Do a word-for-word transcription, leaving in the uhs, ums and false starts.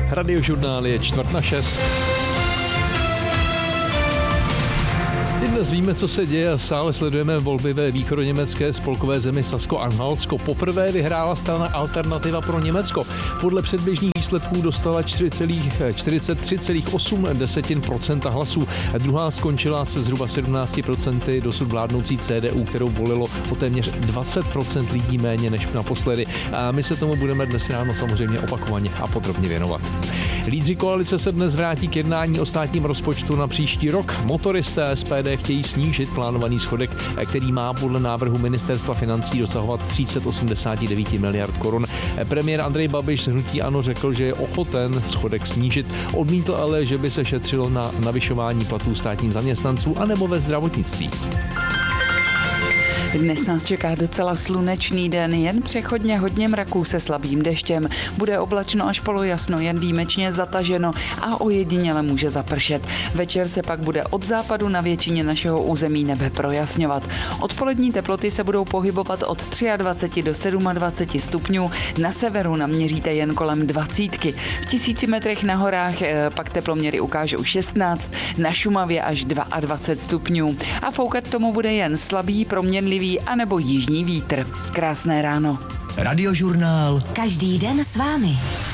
Radiožurnál je čtvrt na šest. Dnes víme, co se děje a stále sledujeme volby ve východoněmecké spolkové zemi Sasko-Anhaltsko. Poprvé vyhrála strana Alternativa pro Německo. Podle předběžných výsledků dostala čtyřicet tři celá osm procenta hlasů. Druhá skončila se zhruba sedmnáct procent dosud vládnoucí C D U, kterou volilo o téměř dvacet procent lidí méně než naposledy. A my se tomu budeme dnes ráno samozřejmě opakovaně a podrobně věnovat. Lídři koalice se dnes vrátí k jednání o státním rozpočtu na příští rok. Motoristé S P D chtějí snížit plánovaný schodek, který má podle návrhu ministerstva financí dosahovat tři sta osmdesát devět miliard korun. Premiér Andrej Babiš z hnutí ANO řekl, že je ochoten schodek snížit. Odmítl ale, že by se šetřilo na navyšování platů státním zaměstnanců anebo ve zdravotnictví. Dnes nás čeká docela slunečný den, jen přechodně hodně mraků se slabým deštěm. Bude oblačno až polojasno, jen výjimečně zataženo a ojediněle může zapršet. Večer se pak bude od západu na většině našeho území nebe projasňovat. Odpolední teploty se budou pohybovat od dvacet tři do dvacet sedm stupňů, na severu naměříte jen kolem dvacítky. V tisíci metrech na horách pak teploměry ukážou šestnáct, na Šumavě až dvacet dva stupňů. A foukat tomu bude jen slabý, proměnlivý a nebo jižní vítr. Krásné ráno. Radiožurnál. Každý den s vámi.